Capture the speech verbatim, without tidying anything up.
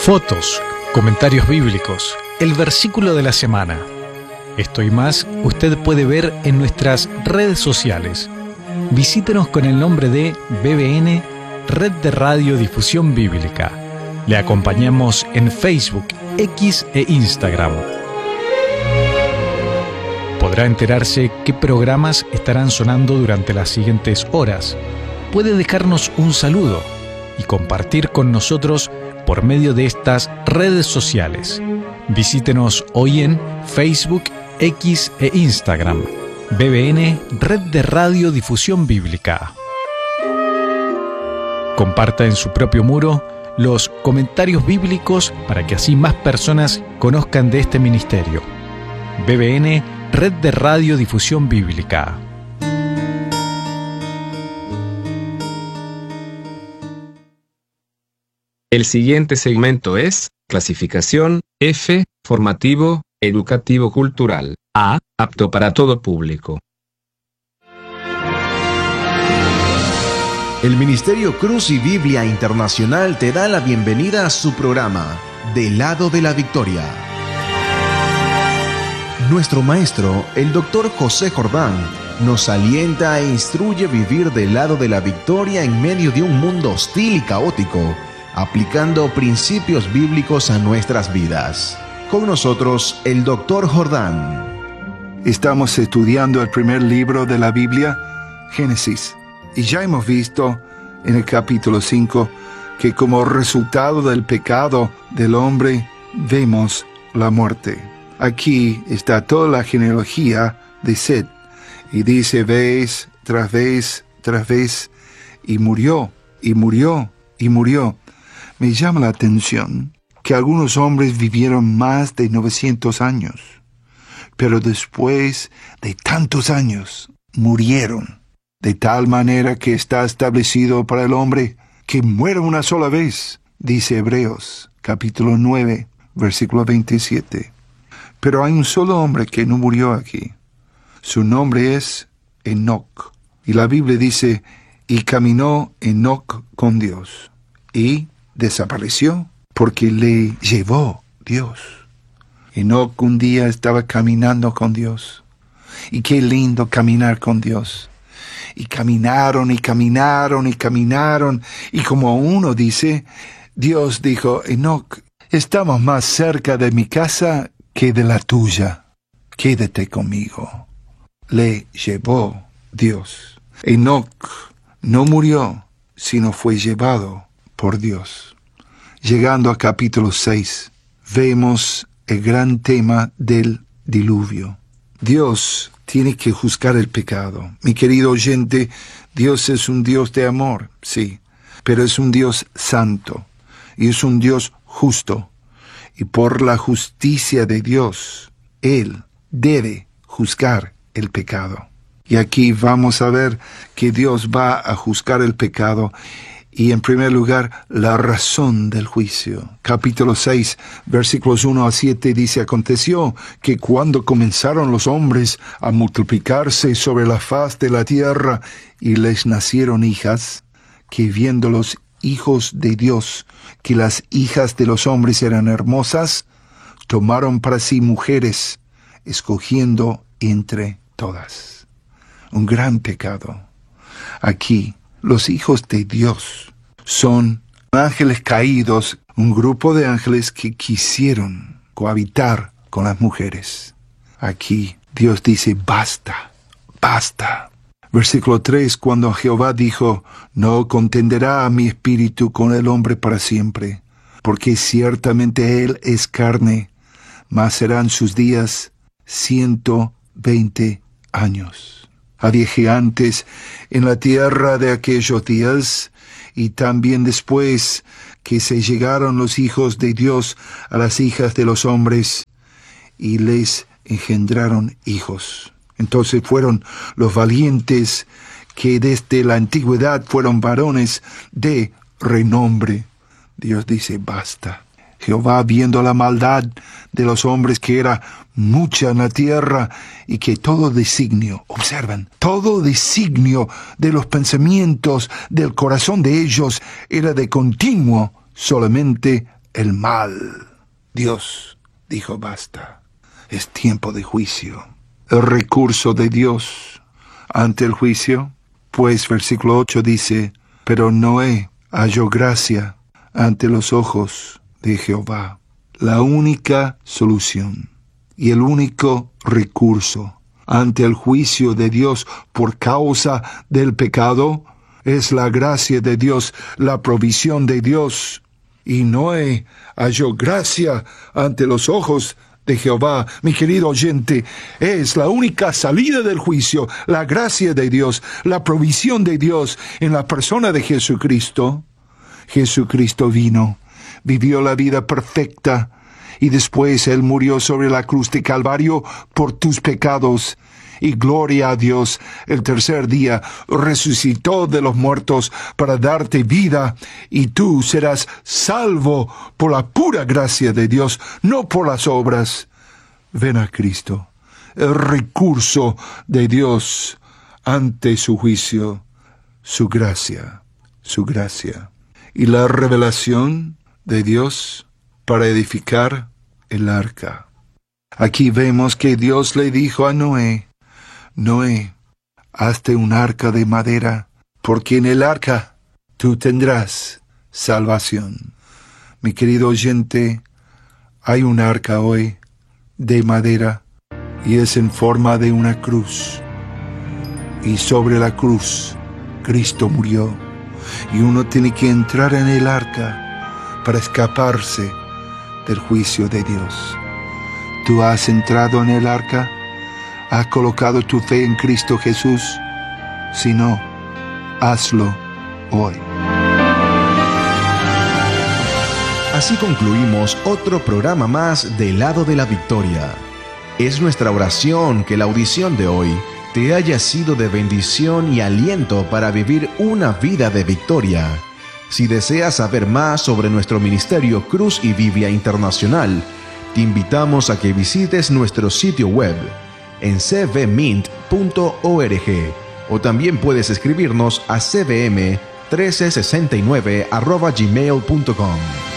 Fotos, comentarios bíblicos, el versículo de la semana. Esto y más usted puede ver en nuestras redes sociales. Visítenos con el nombre de B B N, Red de Radio Difusión Bíblica. Le acompañamos en Facebook, X e Instagram. Podrá enterarse qué programas estarán sonando durante las siguientes horas. Puede dejarnos un saludo y compartir con nosotros por medio de estas redes sociales. Visítenos hoy en Facebook, X e Instagram. B B N, Red de Radio Difusión Bíblica. Comparta en su propio muro los comentarios bíblicos para que así más personas conozcan de este ministerio. B B N, Red de Radio Difusión Bíblica. El siguiente segmento es clasificación F, formativo, educativo cultural. A, apto para todo público. El Ministerio Cruz y Biblia Internacional te da la bienvenida a su programa, Del Lado de la Victoria. Nuestro maestro, el doctor José Jordán, nos alienta e instruye a vivir del lado de la victoria en medio de un mundo hostil y caótico, aplicando principios bíblicos a nuestras vidas. Con nosotros, el doctor Jordán. Estamos estudiando el primer libro de la Biblia, Génesis, y ya hemos visto en el capítulo cinco que como resultado del pecado del hombre vemos la muerte. Aquí está toda la genealogía de Set, y dice vez tras vez tras vez, y murió, y murió, y murió. Me llama la atención que algunos hombres vivieron más de novecientos años, pero después de tantos años murieron, de tal manera que está establecido para el hombre que muera una sola vez, dice Hebreos, capítulo nueve, versículo veintisiete. Pero hay un solo hombre que no murió aquí. Su nombre es Enoc, y la Biblia dice, y caminó Enoc con Dios, y desapareció porque le llevó Dios. Enoc un día estaba caminando con Dios. Y qué lindo caminar con Dios. Y caminaron y caminaron y caminaron. Y como uno dice, Dios dijo, Enoc, estamos más cerca de mi casa que de la tuya. Quédate conmigo. Le llevó Dios. Enoc no murió, sino fue llevado por Dios. Llegando a capítulo seis, vemos el gran tema del diluvio. Dios tiene que juzgar el pecado. Mi querido oyente, Dios es un Dios de amor, sí, pero es un Dios santo y es un Dios justo. Y por la justicia de Dios, Él debe juzgar el pecado. Y aquí vamos a ver que Dios va a juzgar el pecado. Y en primer lugar, la razón del juicio. Capítulo seis, versículos uno a siete dice, aconteció que cuando comenzaron los hombres a multiplicarse sobre la faz de la tierra y les nacieron hijas, que viendo los hijos de Dios que las hijas de los hombres eran hermosas, tomaron para sí mujeres, escogiendo entre todas. Un gran pecado. Aquí, los hijos de Dios son ángeles caídos, un grupo de ángeles que quisieron cohabitar con las mujeres. Aquí Dios dice, basta, basta. Versículo tres, cuando Jehová dijo, no contenderá mi espíritu con el hombre para siempre, porque ciertamente él es carne, mas serán sus días ciento veinte años. Había gigantes en la tierra de aquellos días, y también después que se llegaron los hijos de Dios a las hijas de los hombres, y les engendraron hijos. Entonces fueron los valientes que desde la antigüedad fueron varones de renombre. Dios dice, basta. Jehová, viendo la maldad de los hombres, que era mucha en la tierra, y que todo designio, observen, todo designio de los pensamientos del corazón de ellos era de continuo solamente el mal. Dios dijo basta. Es tiempo de juicio. El recurso de Dios ante el juicio, pues versículo ocho dice, pero Noé halló gracia ante los ojos de Jehová. La única solución y el único recurso ante el juicio de Dios por causa del pecado es la gracia de Dios, la provisión de Dios. Y Noé halló gracia ante los ojos de Jehová. Mi querido oyente, es la única salida del juicio, la gracia de Dios, la provisión de Dios en la persona de Jesucristo. Jesucristo vino, vivió la vida perfecta, y después Él murió sobre la cruz de Calvario por tus pecados. Y gloria a Dios, el tercer día resucitó de los muertos para darte vida, y tú serás salvo por la pura gracia de Dios, no por las obras. Ven a Cristo, el recurso de Dios ante su juicio, su gracia, su gracia. Y la revelación de Dios para edificar el arca. Aquí vemos que Dios le dijo a Noé, Noé, hazte un arca de madera, porque en el arca tú tendrás salvación. Mi querido oyente, hay un arca hoy de madera y es en forma de una cruz. Y sobre la cruz Cristo murió, y uno tiene que entrar en el arca para escaparse del juicio de Dios. ¿Tú has entrado en el arca? ¿Has colocado tu fe en Cristo Jesús? Si no, hazlo hoy. Así concluimos otro programa más del Lado de la Victoria. Es nuestra oración que la audición de hoy te haya sido de bendición y aliento para vivir una vida de victoria. Si deseas saber más sobre nuestro ministerio Cruz y Biblia Internacional, te invitamos a que visites nuestro sitio web en c v mint punto org, o también puedes escribirnos a c v m trece sesenta y nueve arroba gmail punto com.